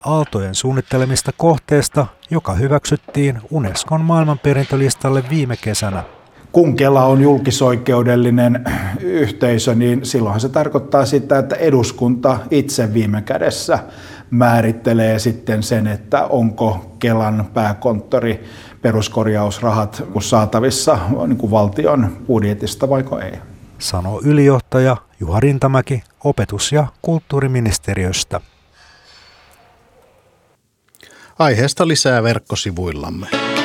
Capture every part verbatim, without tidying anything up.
Aaltojen suunnittelemista kohteesta, joka hyväksyttiin Unescon maailmanperintölistalle viime kesänä. Kun Kela on julkisoikeudellinen yhteisö, niin silloinhan se tarkoittaa sitä, että eduskunta itse viime kädessä määrittelee sitten sen, että onko Kelan pääkonttori peruskorjausrahat saatavissa niin kuin valtion budjetista vaiko ei. Sanoo ylijohtaja Juha Rintamäki opetus- ja kulttuuriministeriöstä. Aiheesta lisää verkkosivuillamme.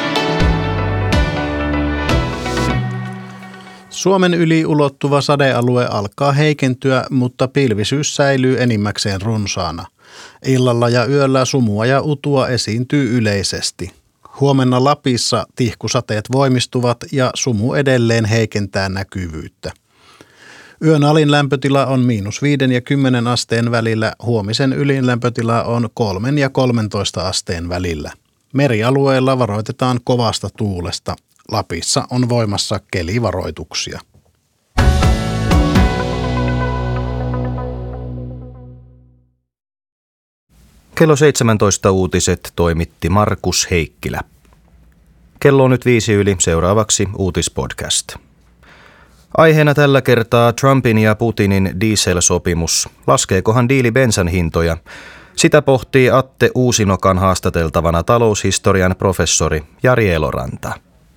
Suomen yli ulottuva sadealue alkaa heikentyä, mutta pilvisyys säilyy enimmäkseen runsaana. Illalla ja yöllä sumua ja utua esiintyy yleisesti. Huomenna Lapissa tihkusateet voimistuvat ja sumu edelleen heikentää näkyvyyttä. Yön alin lämpötila on miinus viiden ja kymmenen asteen välillä, huomisen ylin lämpötila on kolmen ja kolmentoista asteen välillä. Merialueella varoitetaan kovasta tuulesta. Lapissa on voimassa kelivaroituksia. Kello seitsemäntoista uutiset toimitti Markus Heikkilä. Kello on nyt viisi yli, seuraavaksi uutispodcast. Aiheena tällä kertaa Trumpin ja Putinin dieselsopimus. Laskeekohan diili bensan hintoja? Sitä pohtii Atte Uusinokan haastateltavana taloushistorian professori Jari Eloranta.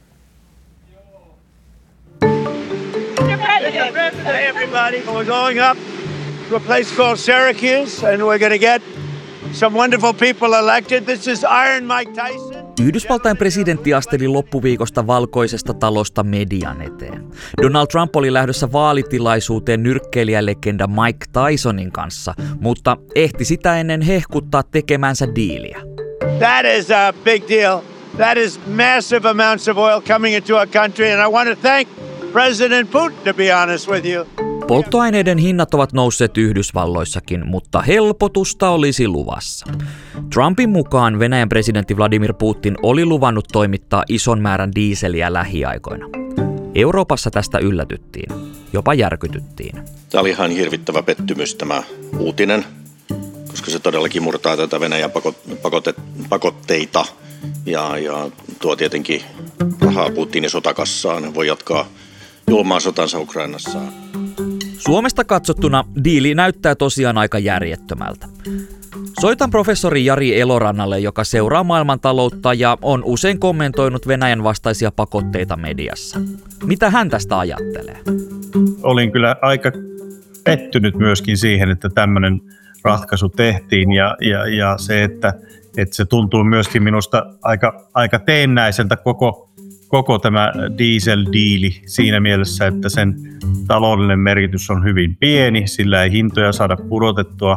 Hey everybody, we're going up to a place called Syracuse and we're going to get some wonderful people elected. This is Iron Mike Tyson. Yhdysvaltain presidentti asteli loppuviikosta Valkoisesta talosta median eteen. Donald Trump oli lähdössä vaalitilaisuuteen nyrkkeilijälegenda Mike Tysonin kanssa, mutta ehti sitä ennen hehkuttaa tekemänsä diiliä. That is a big deal. That is massive amounts of oil coming into our country and I want to thank President Putin, to be honest with you. Polttoaineiden hinnat ovat nousseet Yhdysvalloissakin, mutta helpotusta olisi luvassa. Trumpin mukaan Venäjän presidentti Vladimir Putin oli luvannut toimittaa ison määrän diiseliä lähiaikoina. Euroopassa tästä yllätyttiin, jopa järkytyttiin. Tämä oli ihan hirvittävä pettymys tämä uutinen, koska se todellakin murtaa tätä Venäjän pakote, pakotteita ja, ja tuo tietenkin rahaa Putinin sotakassaan. Voi jatkaa julmaa sotansa Ukrainassa. Suomesta katsottuna diili näyttää tosiaan aika järjettömältä. Soitan professori Jari Elorannalle, joka seuraa maailmantaloutta ja on usein kommentoinut Venäjän vastaisia pakotteita mediassa. Mitä hän tästä ajattelee? Olin kyllä aika pettynyt myöskin siihen, että tämmöinen ratkaisu tehtiin ja, ja, ja se, että, että se tuntuu myöskin minusta aika, aika teennäiseltä koko Koko tämä diesel-diili siinä mielessä, että sen taloudellinen merkitys on hyvin pieni, sillä ei hintoja saada pudotettua.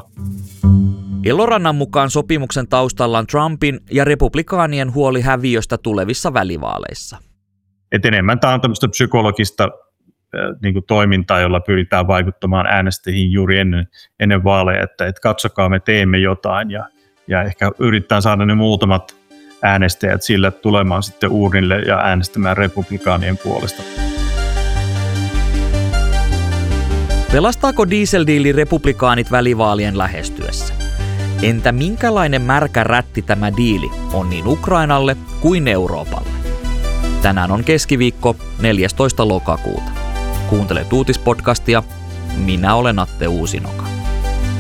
Elorannan mukaan sopimuksen taustalla on Trumpin ja republikaanien huoli häviöstä tulevissa välivaaleissa. Et enemmän tämä on tämmöistä psykologista äh, niin kuin toimintaa, jolla pyritään vaikuttamaan äänestäjiin juuri ennen, ennen vaaleja, että et katsokaa, me teemme jotain ja, ja ehkä yritetään saada ne muutamat äänestäjät sillä tulemaan sitten uurnille ja äänestämään republikaanien puolesta. Pelastaako dieseldiili republikaanit välivaalien lähestyessä? Entä minkälainen märkä rätti tämä diili on niin Ukrainalle kuin Euroopalle? Tänään on keskiviikko neljästoista lokakuuta. Kuuntelet uutispodcastia. Minä olen Atte Uusinoka.